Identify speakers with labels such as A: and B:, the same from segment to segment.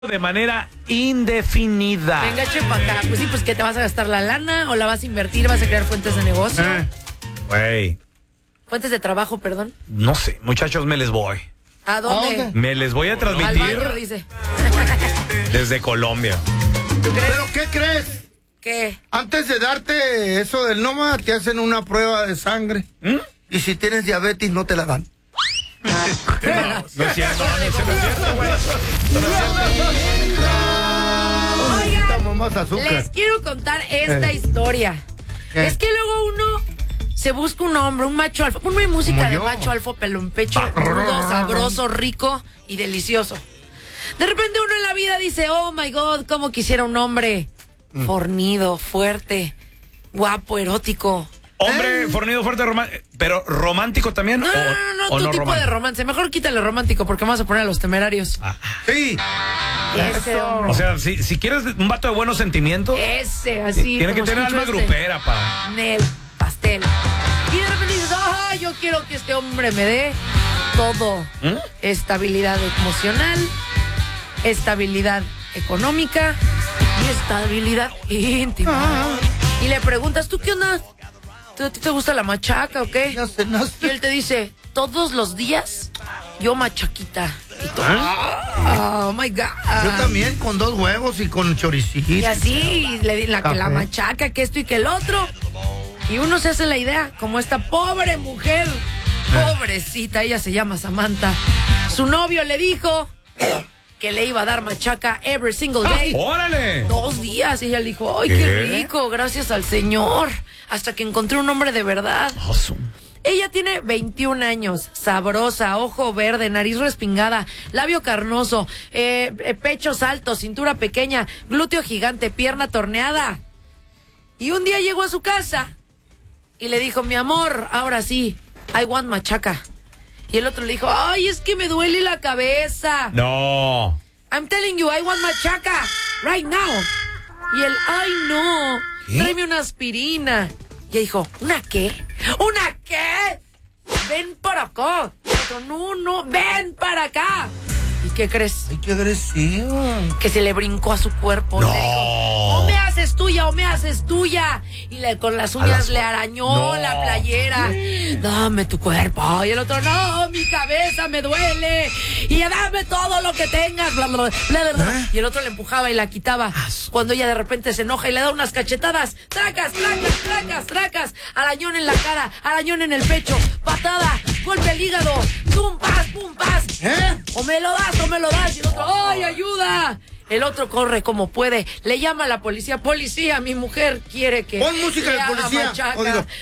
A: de manera indefinida.
B: Venga, eche para acá. Pues sí, pues que te vas a gastar la lana o la vas a invertir, vas a crear fuentes de negocio.
A: Güey,
B: Fuentes de trabajo, perdón.
A: no sé, muchachos, me les voy.
B: ¿A dónde?
A: Me les voy a
B: Al
A: transmitir
B: baño, dice.
A: desde Colombia.
B: ¿Tú crees?
C: ¿Pero qué crees?
B: ¿Qué?
C: Antes de darte eso del Noma, te hacen una prueba de sangre. Y si tienes diabetes, no te la dan.
A: No es cierto, no es cierto, güey.
B: Oigan,
C: Necesitamos más azúcar.
B: les quiero contar esta historia.
C: ¿Qué?
B: Es que luego uno se busca un hombre, un macho alfa. Ponme música
C: Como
B: de
C: yo.
B: macho alfa, pelo en pecho, rudo, sabroso, rico y delicioso. De repente uno en la vida dice, oh my God, cómo quisiera un hombre fornido, fuerte, guapo, erótico.
A: Hombre, fornido, fuerte, pero romántico también.
B: No,
A: o
B: tu
A: no
B: tipo de romance. Mejor quítale romántico porque vamos a poner a los temerarios.
C: Sí.
B: Ese hombre.
A: O sea, si quieres un vato de buenos sentimientos,
B: Ese, así.
A: tiene que
B: como
A: tener
B: escucho
A: alma grupera, pa.
B: Nel, pastel. Y de repente dices, yo quiero que este hombre me dé todo. Estabilidad emocional, estabilidad económica y estabilidad íntima. Y le preguntas, ¿tú qué onda? ¿A ti te gusta la machaca o qué?
C: No sé, no
B: Y
C: sé.
B: él te dice, todos los días yo machaquita. Y tú, oh my God.
C: Yo también, con 2 huevos y con choricito.
B: Y así, le di que la
C: Café.
B: machaca, que esto y que el otro. Y uno se hace la idea, como esta pobre mujer, pobrecita, ella se llama Samantha. Su novio le dijo que le iba a dar machaca every single day.
A: ¡Órale!
B: 2 días. Y ella le dijo, ¡ay,
A: ¿Qué?
B: qué rico! Gracias al Señor. Hasta que encontré un hombre de verdad. Ella tiene 21 años, sabrosa, ojo verde, nariz respingada, labio carnoso, pechos altos, cintura pequeña, glúteo gigante, pierna torneada. Y un día llegó a su casa y le dijo, mi amor, ahora sí, I want machaca. Y el otro le dijo, ay, es que me duele la cabeza.
A: No.
B: I'm telling you, I want machaca right now. Y él, ay, no, tráeme una aspirina. Y ella dijo, ¿una qué? ¿Una qué? Ven para acá. Y el otro, no, ven para acá. ¿Y qué crees?
C: Ay, qué agresivo.
B: Que se le brincó a su cuerpo.
A: No.
B: Le dijo, o me haces tuya, o me haces tuya. Y con las uñas le arañó
A: No.
B: la playera. Dame tu cuerpo. Y el otro, no, mi cabeza me duele. Y ya dame todo lo que tengas. Bla, bla, bla, bla, bla. Y el otro le empujaba y la quitaba. Cuando ella de repente se enoja y le da unas cachetadas. Tracas, tracas, tracas, tracas. Arañón en la cara, arañón en el pecho. Patada, golpe al hígado. Pum, paz, pum, paz. O me lo das, o me lo das. Y el otro, ¡ay, ayuda! El otro corre como puede, le llama a la policía. Policía, mi mujer quiere que
C: Pon música
B: le
C: de
B: haga
C: policía.
B: machaca.
C: O digo,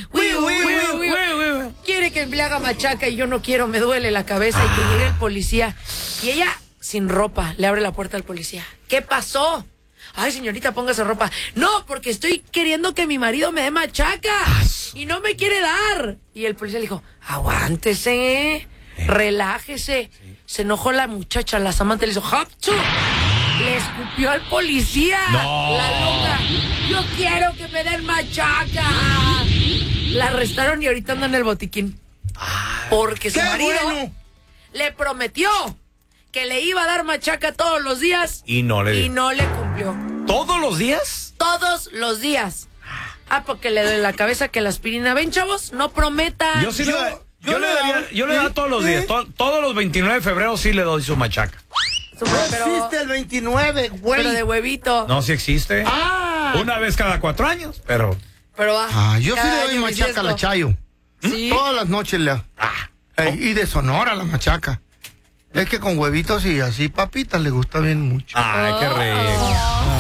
B: Quiere que le haga machaca y yo no quiero, me duele la cabeza. Y que llegue el policía. Y ella, sin ropa, le abre la puerta al policía. ¿Qué pasó? Ay, señorita, póngase ropa. No, porque estoy queriendo que mi marido me dé machaca. Y no me quiere dar. Y el policía le dijo, aguántese, relájese. Se enojó la muchacha, la Samantha, le hizo ¡hapchu! Le escupió al policía.
A: No.
B: La loca. Yo quiero que me den machaca. La arrestaron y ahorita anda en el botiquín. Porque su
C: ¡Qué
B: marido
C: bueno!
B: le prometió que le iba a dar machaca todos los días.
A: Y no le
B: Y no le cumplió.
A: ¿Todos los días?
B: Todos los días. Porque le duele la cabeza que la aspirina. Ven, chavos, no prometan.
A: Yo sí le daría todos los días. Todos los 29 de febrero sí le doy su machaca.
C: No existe el 29, güey.
B: Pero de huevito.
A: No, sí existe. Una vez cada 4 años, pero...
B: Pero
C: Yo sí
B: cada
C: le doy
B: año
C: machaca a la
B: bisiesto.
C: Chayo.
B: Sí.
C: Todas las noches le. Y de Sonora la machaca. Es que con huevitos y así papitas le gusta bien mucho.
A: Ay, qué rico.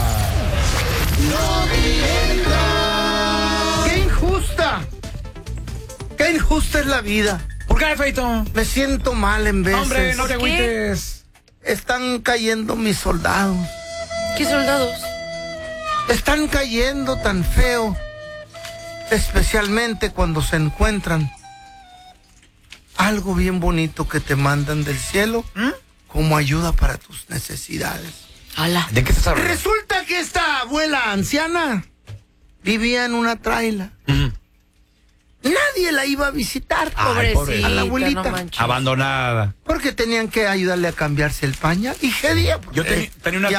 C: ¡Qué injusta! ¡Qué injusta es la vida!
A: ¿Por qué, Feito?
C: Me siento mal en veces.
A: Hombre, no te
B: ¿Por qué?
A: agüites.
C: Están cayendo mis soldados.
B: ¿Qué soldados?
C: Están cayendo tan feo. Especialmente cuando se encuentran algo bien bonito que te mandan del cielo como ayuda para tus necesidades.
B: Ala.
A: ¿De qué estás hablando?
C: Resulta que esta abuela anciana vivía en una traila Nadie la iba a visitar.
A: Ay,
B: Pobrecita,
C: a la abuelita.
B: no manches.
A: Abandonada.
C: Porque tenían que ayudarle a cambiarse el pañal. Y qué día.
A: Yo tenía una